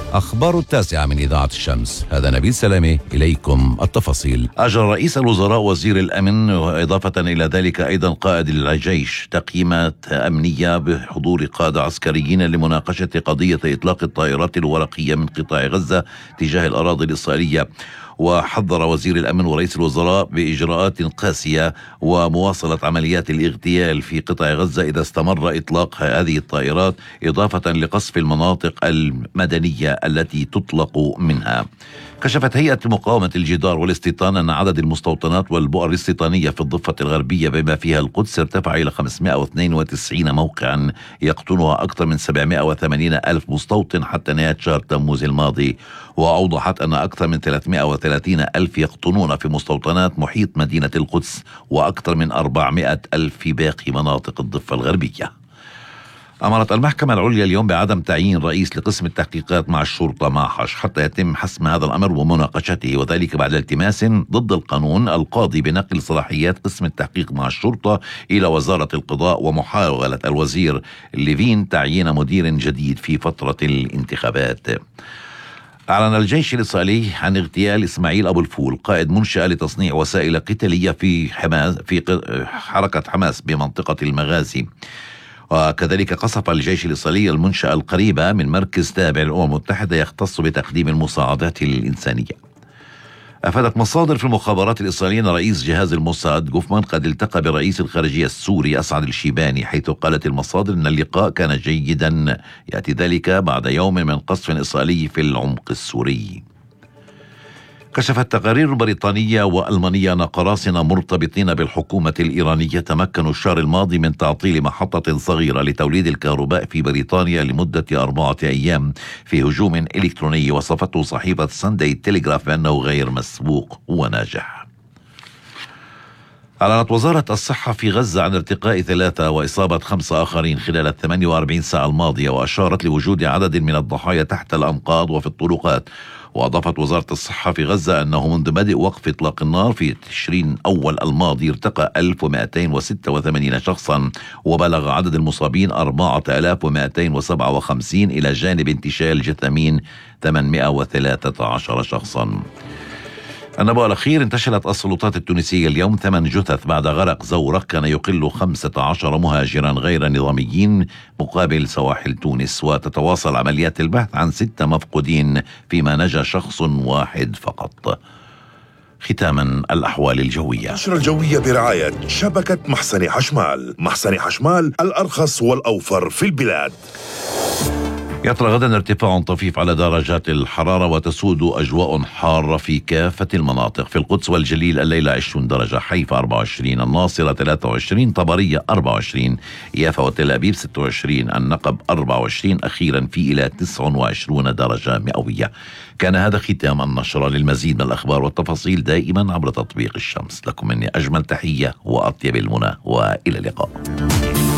أخبار 9 من إذاعة الشمس. هذا نبيل سلامة، إليكم التفاصيل. أجرى رئيس الوزراء وزير الأمن وإضافة إلى ذلك أيضا قائد الجيش تقييمات أمنية بحضور قادة عسكريين لمناقشة قضية إطلاق الطائرات الورقية من قطاع غزة تجاه الأراضي الإسرائيلية. وحذر وزير الأمن ورئيس الوزراء بإجراءات قاسية ومواصلة عمليات الاغتيال في قطاع غزة إذا استمر إطلاق هذه الطائرات، إضافة لقصف المناطق المدنية التي تطلق منها. كشفت هيئة مقاومة الجدار والاستيطان أن عدد المستوطنات والبؤر الاستيطانية في الضفة الغربية بما فيها القدس ارتفع إلى 592 موقعا يقطنها أكثر من 780 ألف مستوطن حتى نهاية شهر تموز الماضي. وأوضحت أن أكثر من 330 ألف يقطنون في مستوطنات محيط مدينة القدس، وأكثر من 400 ألف في باقي مناطق الضفة الغربية. أمرت المحكمة العليا اليوم بعدم تعيين رئيس لقسم التحقيقات مع الشرطة معحش حتى يتم حسم هذا الأمر ومناقشته، وذلك بعد التماس ضد القانون القاضي بنقل صلاحيات قسم التحقيق مع الشرطة إلى وزارة القضاء، ومحاولة الوزير ليفين تعيين مدير جديد في فترة الانتخابات. أعلن الجيش الإسرائيلي عن اغتيال إسماعيل أبو الفول، قائد منشأة لتصنيع وسائل قتالية في حركة حماس بمنطقة المغازي. وكذلك قصف الجيش الإسرائيلي المنشأة القريبة من مركز تابع للأمم المتحدة يختص بتقديم المساعدات الإنسانية. أفادت مصادر في المخابرات الإسرائيلية أن رئيس جهاز الموساد جوفمان قد التقى برئيس الخارجية السوري أسعد الشيباني، حيث قالت المصادر أن اللقاء كان جيدا، يأتي ذلك بعد يوم من قصف إسرائيلي في العمق السوري. كشفت تقارير بريطانية وألمانية أن قراصنة مرتبطين بالحكومة الإيرانية تمكنوا الشهر الماضي من تعطيل محطة صغيرة لتوليد الكهرباء في بريطانيا لمدة 4 أيام في هجوم إلكتروني وصفته صحيفة ساندي تيليغراف بأنه غير مسبوق وناجح. أعلنت وزارة الصحة في غزة عن ارتقاء 3 وإصابة 5 آخرين خلال 48 ساعة الماضية، وأشارت لوجود عدد من الضحايا تحت الأنقاض وفي الطرقات. وأضافت وزارة الصحة في غزة أنه منذ بدء وقف إطلاق النار في تشرين أول الماضي ارتقى 1286 شخصا، وبلغ عدد المصابين 4257 إلى جانب انتشال جثامين 813 شخصا. النبأ الأخير: انتشلت السلطات التونسية اليوم 8 جثث بعد غرق زورق كان يقل 15 مهاجرا غير نظاميين مقابل سواحل تونس، وتتواصل عمليات البحث عن 6 مفقودين فيما نجا شخص واحد فقط. ختاما الأحوال الجوية. النشرة الجوية برعاية شبكة محسن حشمال. محسن حشمال الأرخص والأوفر في البلاد. يطرأ غدا ارتفاع طفيف على درجات الحرارة وتسود أجواء حارة في كافة المناطق. في القدس والجليل الليلة 20 درجة، حيفا 24، الناصرة 23، طبرية 24، يافا وتل أبيب 26، النقب 24، أخيرا في إلى 29 درجة مئوية. كان هذا ختام النشرة. للمزيد من الأخبار والتفاصيل دائما عبر تطبيق الشمس. لكم مني أجمل تحية وأطيب المنى، وإلى اللقاء.